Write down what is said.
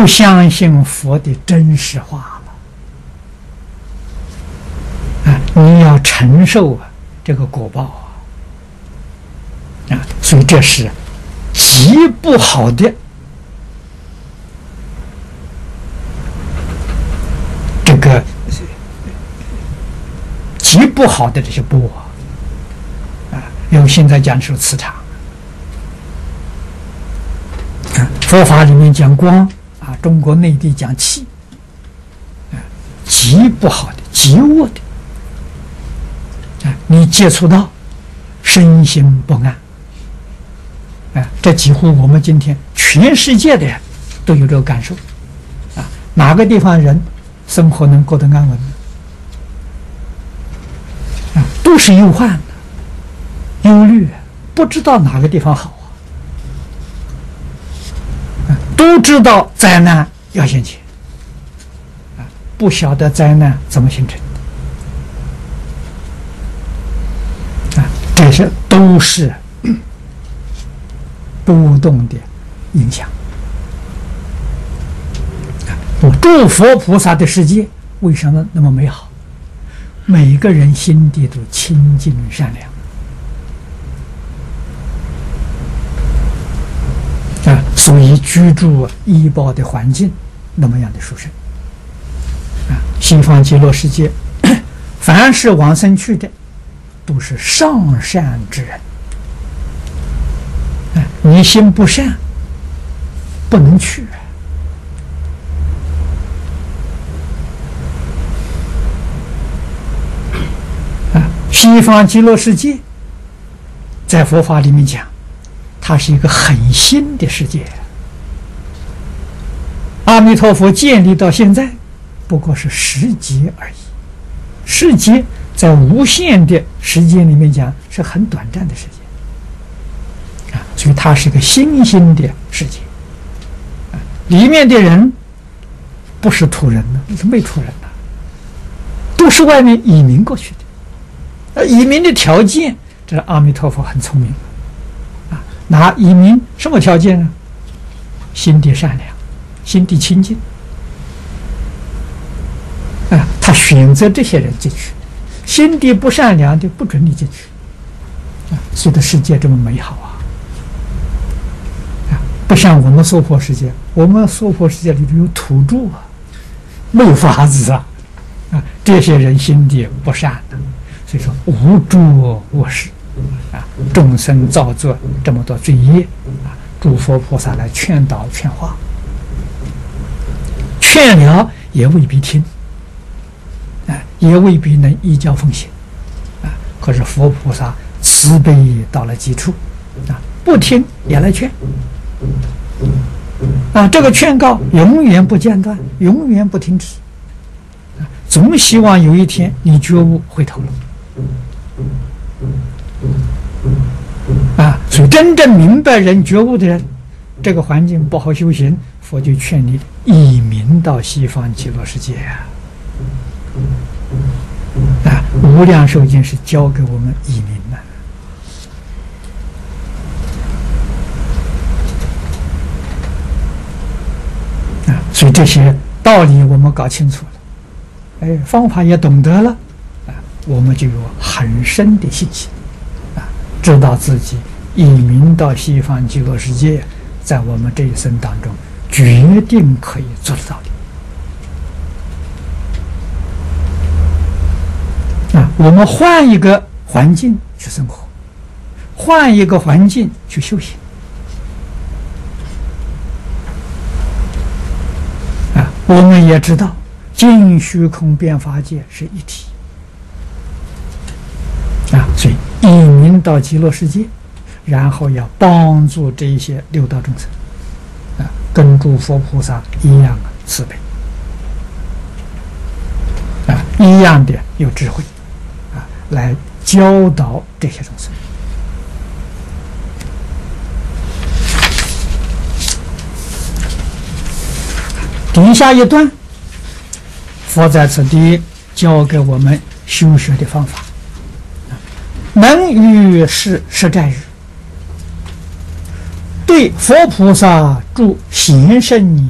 不相信佛的真实话了你要承受这个果报所以这是极不好的极不好的这些波用现在讲是磁场佛法里面讲光中国内地讲气极不好的极恶的你接触到身心不安这几乎我们今天全世界的人都有这个感受哪个地方人生活能过得安稳都是忧患忧虑不知道哪个地方好都知道灾难要现前不晓得灾难怎么形成这些都是波动的影响诸佛菩萨的世界为什么那么美好？每个人心地都清净善良所以居住医报的环境那么样的殊胜西方极乐世界凡是往生去的都是上善之人你心不善不能去西方极乐世界在佛法里面讲它是一个很新的世界阿弥陀佛建立到现在不过是10劫而已10劫在无限的时间里面讲是很短暂的时间所以它是一个新兴的世界里面的人不是土人呢是未土人呢都是外面移民过去的移民的条件这阿弥陀佛很聪明拿移民什么条件呢心地善良心地清净他选择这些人进去心地不善良的不准你进去所以的世界这么美好不像我们娑婆世界我们娑婆世界里头有土著没有法子这些人心地不善的所以说无诸恶事众生造作这么多罪业诸佛菩萨来劝导劝化劝了也未必听也未必能依教奉行可是佛菩萨慈悲到了极处不听也来劝这个劝告永远不间断永远不停止总希望有一天你觉悟回头了所以真正明白人觉悟的人这个环境不好修行佛就劝你移民到西方极乐世界无量寿经是教给我们移民的所以这些道理我们搞清楚了方法也懂得了我们就有很深的信心知道自己移民到西方极乐世界在我们这一生当中决定可以做得到的我们换一个环境去生活换一个环境去修行我们也知道尽虚空变法界是一体所以移民到极乐世界然后要帮助这一些六道众生跟诸佛菩萨一样慈悲一样的有智慧来教导这些众生底下一段佛在此地教给我们修学的方法能于是实在日对佛菩萨诸贤圣